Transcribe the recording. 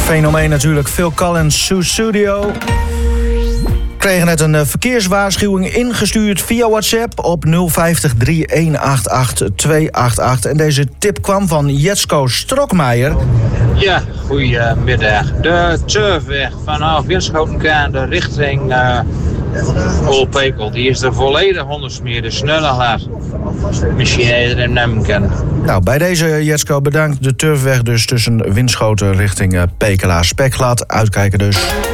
Fenomeen natuurlijk, Phil Collins, Sussudio. Kregen net een verkeerswaarschuwing ingestuurd via WhatsApp op 050 3188 288. En deze tip kwam van Jetsko Strokmeijer. Ja, goedemiddag. De Turfweg vanaf Winschoten richting Olpekel. Die is er volledig ondersmeerd, de sneller misschien erin nemen kan. Nou, bij deze Jetsko bedankt. De Turfweg dus tussen Winschoten richting Pekela. Spekglad, uitkijken dus.